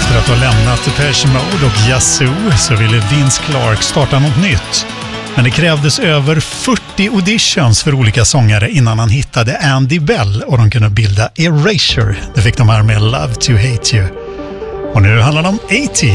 Efter att ha lämnat Depeche Mode och Yazoo så ville Vince Clarke starta något nytt. Men det krävdes över 40 auditions för olika sångare innan han hittade Andy Bell och de kunde bilda Erasure. Det fick de här med Love to Hate You. Och nu handlar det om 80s.